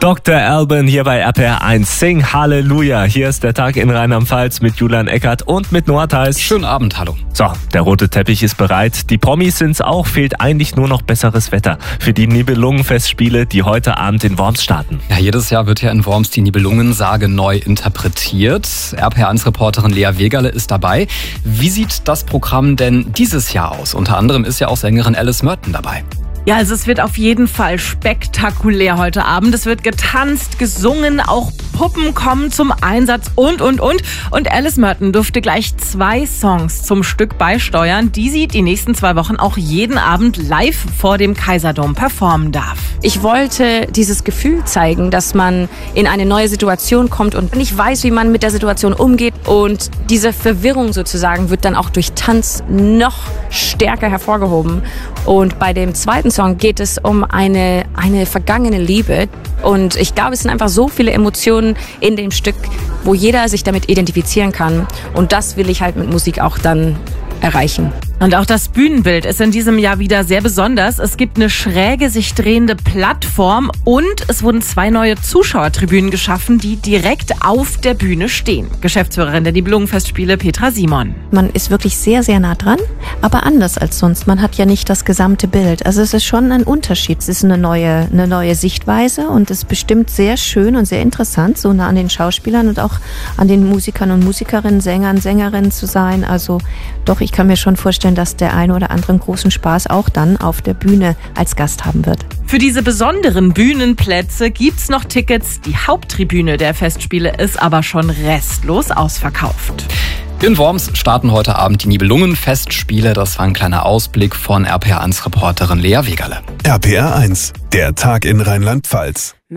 Dr. Alban hier bei RPR1. Sing Halleluja. Hier ist der Tag in Rheinland-Pfalz mit Julian Eckert und mit Noah Theis. Schönen Abend, hallo. So, der rote Teppich ist bereit. Die Promis sind's auch. Fehlt eigentlich nur noch besseres Wetter für die Nibelungenfestspiele, die heute Abend in Worms starten. Ja, jedes Jahr wird ja in Worms die Nibelungensage neu interpretiert. RPR1-Reporterin Lea Wegerle ist dabei. Wie sieht das Programm denn dieses Jahr aus? Unter anderem ist ja auch Sängerin Alice Merton dabei. Ja, also es wird auf jeden Fall spektakulär heute Abend. Es wird getanzt, gesungen, auch Puppen kommen zum Einsatz und. Und Alice Merton durfte gleich 2 Songs zum Stück beisteuern, die sie die nächsten 2 Wochen auch jeden Abend live vor dem Kaiserdom performen darf. Ich wollte dieses Gefühl zeigen, dass man in eine neue Situation kommt und nicht weiß, wie man mit der Situation umgeht. Und diese Verwirrung sozusagen wird dann auch durch Tanz noch stärker hervorgehoben. Und bei dem zweiten Song geht es um eine vergangene Liebe. Und ich glaube, es sind einfach so viele Emotionen in dem Stück, wo jeder sich damit identifizieren kann. Und das will ich halt mit Musik auch dann erreichen. Und auch das Bühnenbild ist in diesem Jahr wieder sehr besonders. Es gibt eine schräge, sich drehende Plattform und es wurden 2 neue Zuschauertribünen geschaffen, die direkt auf der Bühne stehen. Geschäftsführerin der Nibelungenfestspiele Petra Simon. Man ist wirklich sehr, sehr nah dran, aber anders als sonst. Man hat ja nicht das gesamte Bild. Also es ist schon ein Unterschied. Es ist eine neue Sichtweise und es ist bestimmt sehr schön und sehr interessant, so nah an den Schauspielern und auch an den Musikern und Musikerinnen, Sängern, Sängerinnen zu sein. Also doch, ich kann mir schon vorstellen, dass der eine oder andere einen großen Spaß auch dann auf der Bühne als Gast haben wird. Für diese besonderen Bühnenplätze gibt's noch Tickets. Die Haupttribüne der Festspiele ist aber schon restlos ausverkauft. In Worms starten heute Abend die Nibelungenfestspiele. Das war ein kleiner Ausblick von RPR1-Reporterin Lea Wegerle. RPR1, der Tag in Rheinland-Pfalz.